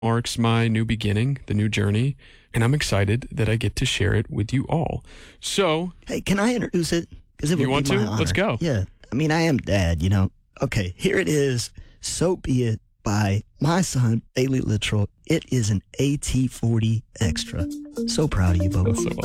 marks my new beginning, the new journey, and I'm excited that I get to share it with you all. So, Hey, can I introduce it? Because it you would want be my to? honor. Let's go. Yeah. I mean, I am dad, you know. Okay, here it is. So Be It by my son, Bailey Littrell. It is an AT40 Extra. So proud of you, Bo. That's so